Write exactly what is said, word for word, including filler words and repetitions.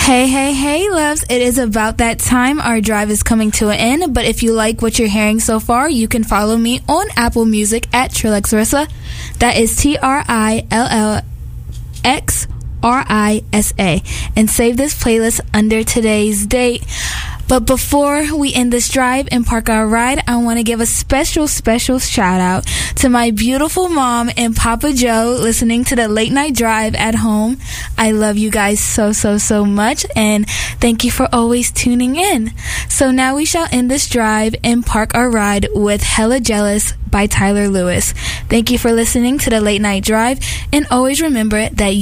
Hey, hey, hey, loves. It is about that time. Our drive is coming to an end, but if you like what you're hearing so far, you can follow me on Apple Music at Trilexrissa. That is T R I L L X R I S A. And save this playlist under today's date. But before we end this drive and park our ride, I want to give a special, special shout out to my beautiful mom and Papa Joe listening to the late night drive at home. I love you guys so, so, so much, and thank you for always tuning in. So now we shall end this drive and park our ride with Hella Jealous by Tyler Lewis. Thank you for listening to the late night drive, and always remember that